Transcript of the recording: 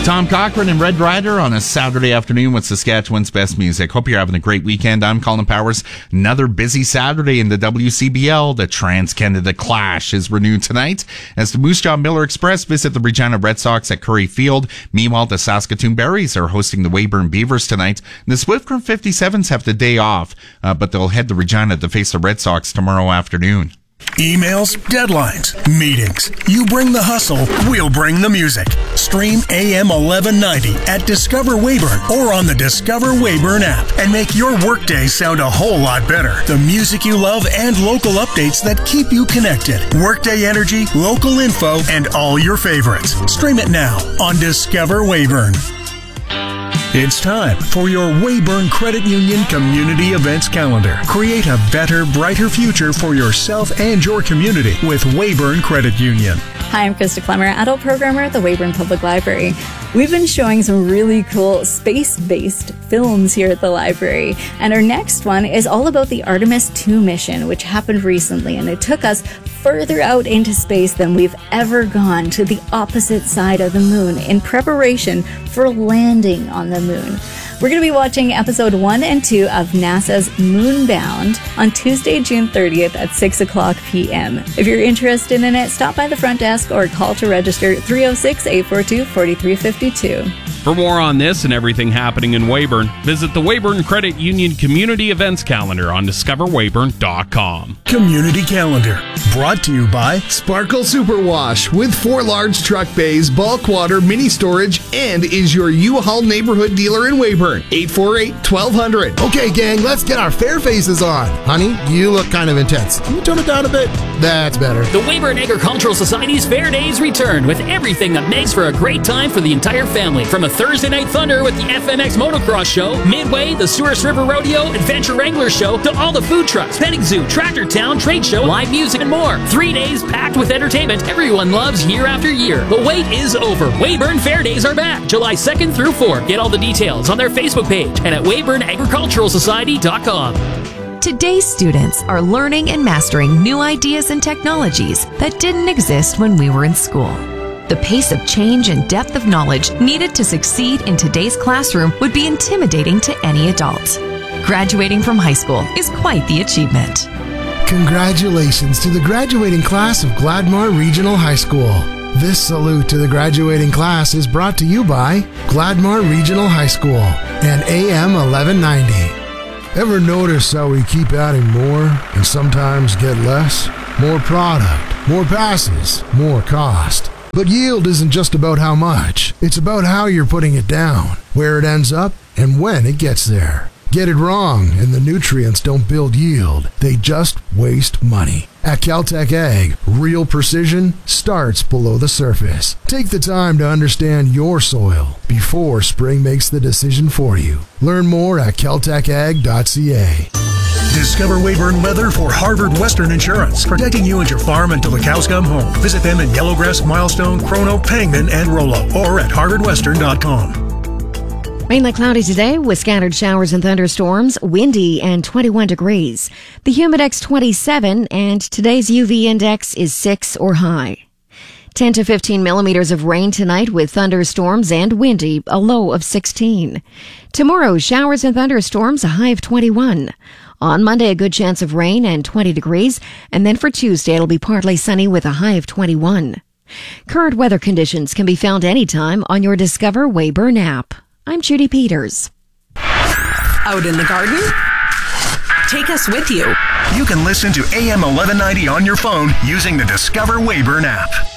Tom Cochran and Red Rider on a Saturday afternoon with Saskatchewan's best music. Hope you're having a great weekend. I'm Colin Powers. Another busy Saturday in the WCBL. The Trans-Canada Clash is renewed tonight as the Moose Jaw Miller Express visit the Regina Red Sox at Curry Field. Meanwhile, the Saskatoon Berries are hosting the Weyburn Beavers tonight. The Swift Current 57s have the day off, but they'll head to Regina to face the Red Sox tomorrow afternoon. Emails, deadlines, meetings. You bring the hustle, we'll bring the music. Stream AM 1190 at Discover Weyburn or on the Discover Weyburn app and make your workday sound a whole lot better. The music you love and local updates that keep you connected. Workday energy, local info, and all your favorites. Stream it now on Discover Weyburn. It's time for your Weyburn Credit Union Community Events Calendar. Create a better, brighter future for yourself and your community with Weyburn Credit Union. Hi, I'm Krista Clemmer, adult programmer at the Weyburn Public Library. We've been showing some really cool space-based films here at the library, and our next one is all about the Artemis 2 mission, which happened recently, and it took us further out into space than we've ever gone, to the opposite side of the moon in preparation for landing on the moon. We're going to be watching episode 1 and 2 of NASA's Moonbound on Tuesday, June 30th at 6 o'clock p.m. If you're interested in it, stop by the front desk or call to register 306-842-4352. For more on this and everything happening in Weyburn, visit the Weyburn Credit Union Community Events Calendar on discoverweyburn.com. Community Calendar, brought to you by Sparkle Superwash with 4 large truck bays, bulk water, mini storage, and is your U-Haul neighborhood dealer in Weyburn. 848-1200. Okay, gang, let's get our fair faces on. Honey, you look kind of intense. Can you tone it down a bit? That's better. The Weyburn Agricultural Society's Fair Days return with everything that makes for a great time for the entire family. From a Thursday Night Thunder with the FMX Motocross Show, Midway, the Souris River Rodeo, Adventure Wrangler Show, to all the food trucks, petting zoo, Tractor Town, trade show, live music, and more. 3 days packed with entertainment everyone loves year after year. The wait is over. Weyburn Fair Days are back, July 2nd through 4th. Get all the details on their Facebook page and at WeyburnAgriculturalSociety.com. Today's students are learning and mastering new ideas and technologies that didn't exist when we were in school. The pace of change and depth of knowledge needed to succeed in today's classroom would be intimidating to any adult. Graduating from high school is quite the achievement. Congratulations to the graduating class of Gladmore Regional High School. This salute to the graduating class is brought to you by Gladmore Regional High School and AM 1190. Ever notice how we keep adding more and sometimes get less? More product, more passes, more cost. But yield isn't just about how much. It's about how you're putting it down, where it ends up, and when it gets there. Get it wrong, and the nutrients don't build yield. They just waste money. At Caltech Ag, real precision starts below the surface. Take the time to understand your soil before spring makes the decision for you. Learn more at caltechag.ca. Discover Weyburn Weather for Harvard Western Insurance, protecting you and your farm until the cows come home. Visit them in Yellowgrass, Milestone, Chrono, Pangman, and Rollo, or at harvardwestern.com. Mainly cloudy today with scattered showers and thunderstorms, windy and 21 degrees. The Humidex 27, and today's UV index is 6 or high. 10 to 15 millimeters of rain tonight with thunderstorms and windy, a low of 16. Tomorrow, showers and thunderstorms, a high of 21. On Monday, a good chance of rain and 20 degrees, and then for Tuesday, it'll be partly sunny with a high of 21. Current weather conditions can be found anytime on your Discover Weyburn app. I'm Judy Peters. Out in the garden? Take us with you. You can listen to AM 1190 on your phone using the Discover Weyburn app.